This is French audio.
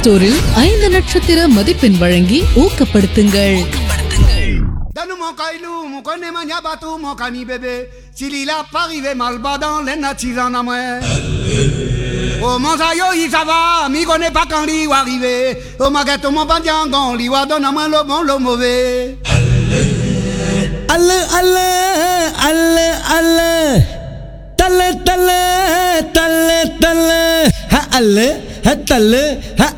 ஸ்டோரில் 5 நட்சத்திர மதிப்பெண் வழங்கி ஊக்கப்படுத்துங்கள். Donne mon caillou, mon connaît mon yabatou, mon cani bébé. S'il il a pas arrivé mal bas dans les natis en amoué. Oh mon zayo, il ça va, mi connaît pas quand il va arriver. Oh ma gâteau, mon bandiangon, il va donner à moi le bon, le mauvais. Alle, alle, alle, alle. Talle, talle, talle, talle. Ha alle, ha talle, ha